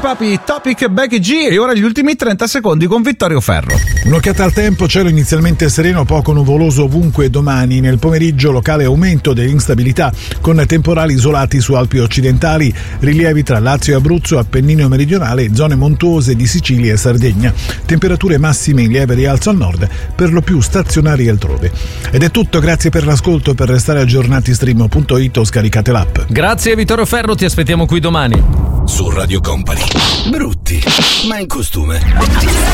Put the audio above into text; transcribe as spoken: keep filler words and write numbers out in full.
Papi, Topic e Becky G, e ora gli ultimi trenta secondi con Vittorio Ferro. Un'occhiata al tempo, cielo inizialmente sereno, poco nuvoloso ovunque domani. Nel pomeriggio locale aumento dell'instabilità con temporali isolati su Alpi occidentali, rilievi tra Lazio e Abruzzo, Appennino meridionale, zone montuose di Sicilia e Sardegna. Temperature massime in lieve rialzo al nord, per lo più stazionari altrove. Ed è tutto, grazie per l'ascolto. Per restare aggiornati stream punto it o scaricate l'app. Grazie Vittorio Ferro, ti aspettiamo qui domani. Su Radio Company. Brutti, ma in costume.